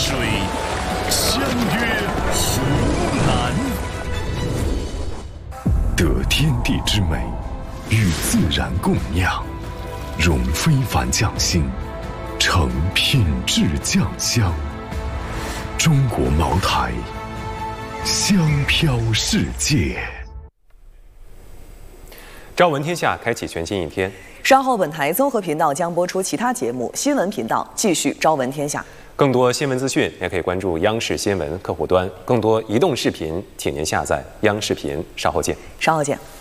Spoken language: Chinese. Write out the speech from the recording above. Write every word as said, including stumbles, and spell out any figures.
水，相约湖南。得天地之美，与自然共酿，融非凡匠心，成品质酱香。中国茅台，香飘世界。 朝闻天下，开启全新一天。 十二号，本台综合频道将播出其他节目，新闻频道继续朝闻天下。 更多新闻资讯也可以关注央视新闻客户端。更多移动视频，请您下载央视频。稍后见。 稍后见。